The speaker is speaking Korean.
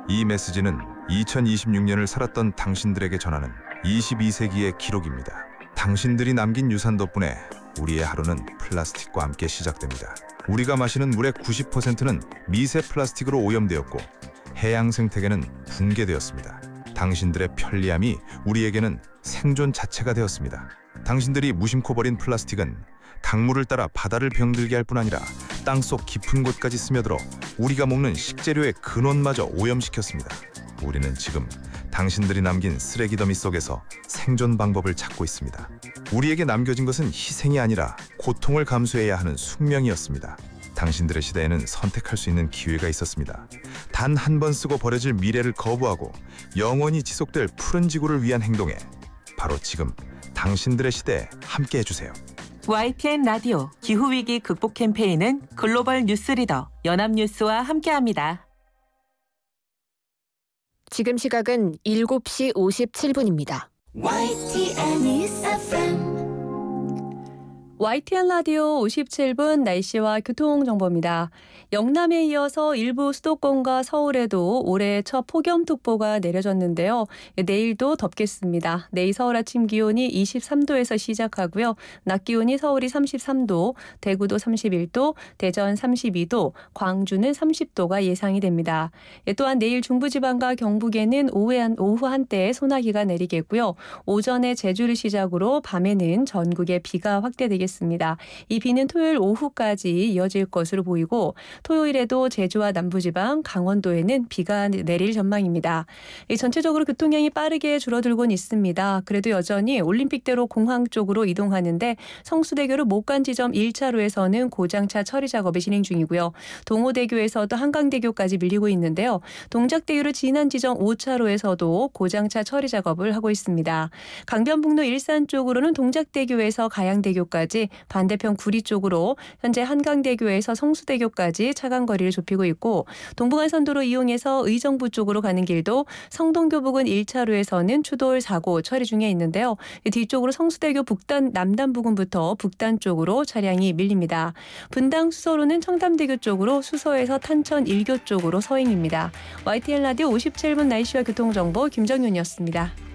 이 메시지는 2026년을 살았던 당신들에게 전하는 22세기의 기록입니다. 당신들이 남긴 유산 덕분에 우리의 하루는 플라스틱과 함께 시작됩니다. 우리가 마시는 물의 90%는 미세 플라스틱으로 오염되었고 해양 생태계는 붕괴되었습니다. 당신들의 편리함이 우리에게는 생존 자체가 되었습니다. 당신들이 무심코 버린 플라스틱은 강물을 따라 바다를 병들게 할 뿐 아니라 땅속 깊은 곳까지 스며들어 우리가 먹는 식재료의 근원마저 오염시켰습니다. 우리는 지금 당신들이 남긴 쓰레기 더미 속에서 생존 방법을 찾고 있습니다. 우리에게 남겨진 것은 희생이 아니라 고통을 감수해야 하는 숙명이었습니다. 당신들의 시대에는 선택할 수 있는 기회가 있었습니다. 단 한 번 쓰고 버려질 미래를 거부하고 영원히 지속될 푸른 지구를 위한 행동에 바로 지금 당신들의 시대에 함께 해주세요. YTN 라디오 기후위기 극복 캠페인은 글로벌 뉴스리더 연합뉴스와 함께합니다. 지금 시각은 7시 57분입니다. YTN News FM. YTN 라디오 57분 날씨와 교통정보입니다. 영남에 이어서 일부 수도권과 서울에도 올해 첫 폭염특보가 내려졌는데요. 내일도 덥겠습니다. 내일 서울 아침 기온이 23도에서 시작하고요. 낮 기온이 서울이 33도, 대구도 31도, 대전 32도, 광주는 30도가 예상이 됩니다. 또한 내일 중부지방과 경북에는 오후 한때 소나기가 내리겠고요. 오전에 제주를 시작으로 밤에는 전국에 비가 확대되겠습니다. 이 비는 토요일 오후까지 이어질 것으로 보이고 토요일에도 제주와 남부지방, 강원도에는 비가 내릴 전망입니다. 전체적으로 교통량이 빠르게 줄어들곤 있습니다. 그래도 여전히 올림픽대로 공항 쪽으로 이동하는데 성수대교로 못 간 지점 1차로에서는 고장차 처리 작업이 진행 중이고요. 동호대교에서도 한강대교까지 밀리고 있는데요. 동작대교로 지난 지점 5차로에서도 고장차 처리 작업을 하고 있습니다. 강변북로 일산 쪽으로는 동작대교에서 가양대교까지 반대편 구리 쪽으로 현재 한강대교에서 성수대교까지 차간 거리를 좁히고 있고 동부간선도로 이용해서 의정부 쪽으로 가는 길도 성동교 부근 1차로에서는 추돌 사고 처리 중에 있는데요. 뒤쪽으로 성수대교 북단 남단 부근부터 북단 쪽으로 차량이 밀립니다. 분당 수서로는 청담대교 쪽으로 수서에서 탄천 1교 쪽으로 서행입니다. YTN 라디오 57분 날씨와 교통정보 김정윤이었습니다.